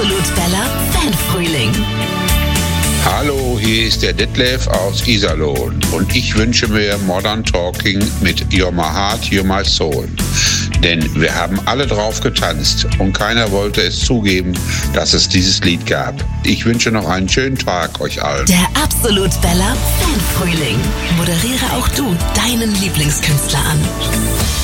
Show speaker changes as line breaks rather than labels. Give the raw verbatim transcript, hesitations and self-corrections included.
Absolut Bella Fanfrühling.
Hallo, hier ist der Detlef aus Iserlohn und ich wünsche mir Modern Talking mit You're My Heart, You're My Soul. Denn wir haben alle drauf getanzt und keiner wollte es zugeben, dass es dieses Lied gab. Ich wünsche noch einen schönen Tag euch allen.
Der Absolut Bella Fanfrühling. Moderiere auch du deinen Lieblingskünstler an.